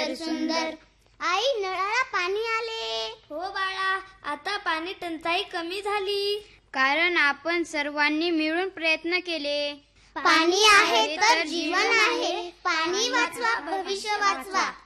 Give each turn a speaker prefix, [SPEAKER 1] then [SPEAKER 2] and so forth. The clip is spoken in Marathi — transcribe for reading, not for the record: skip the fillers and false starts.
[SPEAKER 1] सुंदर सुंदर.
[SPEAKER 2] आई, नळाला पाणी आले.
[SPEAKER 1] हो बाळा, आता पाणी टंचाई कमी झाली.
[SPEAKER 3] कारण आपण सर्वांनी मिळून प्रयत्न केले.
[SPEAKER 2] पाणी आहे तर जीवन आहे. पाणी वाचवा, भविष्य वाचवा.